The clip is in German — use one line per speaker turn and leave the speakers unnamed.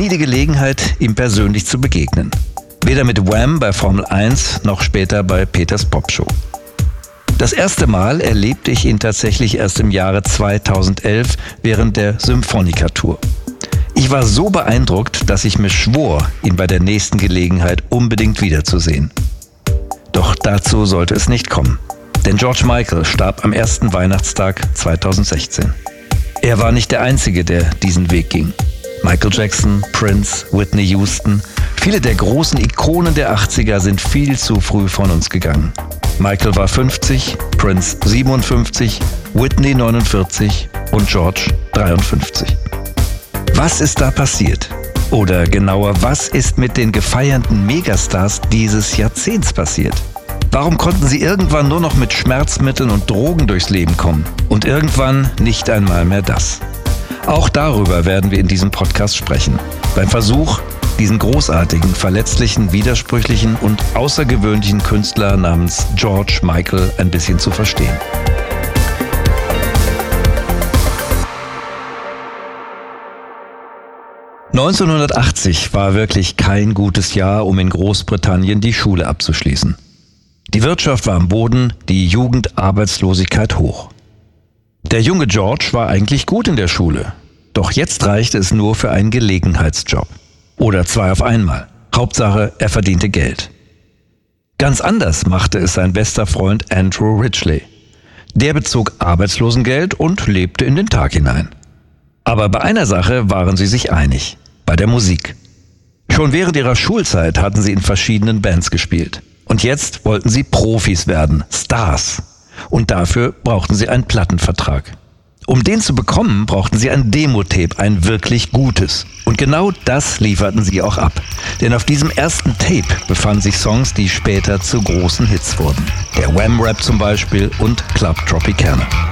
nie die Gelegenheit, ihm persönlich zu begegnen. Weder mit Wham bei Formel 1 noch später bei Peters Popshow. Das erste Mal erlebte ich ihn tatsächlich erst im Jahre 2011 während der Symphonica-Tour. Ich war so beeindruckt, dass ich mir schwor, ihn bei der nächsten Gelegenheit unbedingt wiederzusehen. Doch dazu sollte es nicht kommen. Denn George Michael starb am ersten Weihnachtstag 2016. Er war nicht der Einzige, der diesen Weg ging. Michael Jackson, Prince, Whitney Houston, viele der großen Ikonen der 80er sind viel zu früh von uns gegangen. Michael war 50, Prince 57, Whitney 49 und George 53. Was ist da passiert? Oder genauer, was ist mit den gefeierten Megastars dieses Jahrzehnts passiert? Warum konnten sie irgendwann nur noch mit Schmerzmitteln und Drogen durchs Leben kommen? Und irgendwann nicht einmal mehr das. Auch darüber werden wir in diesem Podcast sprechen. Beim Versuch, diesen großartigen, verletzlichen, widersprüchlichen und außergewöhnlichen Künstler namens George Michael ein bisschen zu verstehen. (1980) war wirklich kein gutes Jahr, um in Großbritannien die Schule abzuschließen. Die Wirtschaft war am Boden, die Jugendarbeitslosigkeit hoch. Der junge George war eigentlich gut in der Schule. Doch jetzt reichte es nur für einen Gelegenheitsjob. Oder 2 auf einmal. Hauptsache, er verdiente Geld. Ganz anders machte es sein bester Freund Andrew Ridgeley. Der bezog Arbeitslosengeld und lebte in den Tag hinein. Aber bei einer Sache waren sie sich einig. Bei der Musik. Schon während ihrer Schulzeit hatten sie in verschiedenen Bands gespielt. Und jetzt wollten sie Profis werden, Stars. Und dafür brauchten sie einen Plattenvertrag. Um den zu bekommen, brauchten sie ein Demo-Tape, ein wirklich gutes. Und genau das lieferten sie auch ab. Denn auf diesem ersten Tape befanden sich Songs, die später zu großen Hits wurden. Der Wham-Rap zum Beispiel und Club Tropicana.